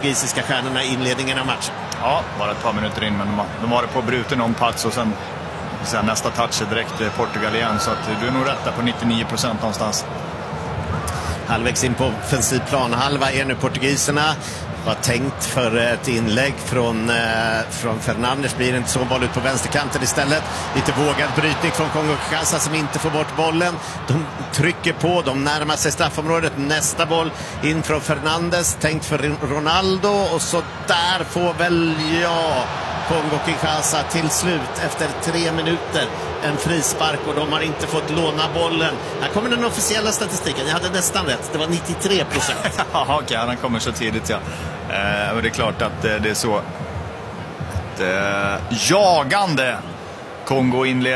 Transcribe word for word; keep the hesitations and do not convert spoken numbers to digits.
portugisiska stjärnorna i inledningen av matchen. Ja, bara ett par minuter in, men de, de var det på bruten om Pats och sen, sen nästa touch är direkt Portugal igen, så att du är nog rätt där på nittionio procent någonstans. Halvvägs in på offensiv planhalva är nu portugiserna. Var tänkt för ett inlägg från, eh, från Fernandes. Blir inte så, boll ut på vänsterkanten istället. Lite vågad brytning från Kongo-Kinshasa som inte får bort bollen. De trycker på, de närmar sig straffområdet. Nästa boll in från Fernandes, tänkt för Ronaldo. Och så där får väl jag Kongo-Kinshasa till slut efter tre minuter en frispark, och de har inte fått låna bollen. Här kommer den officiella statistiken. Jag hade nästan rätt, det var nittiotre procent. Ja, okej, han kommer så tidigt, ja. Eh, och det är klart att eh, det är så ett, eh, jagande Kongo inleder.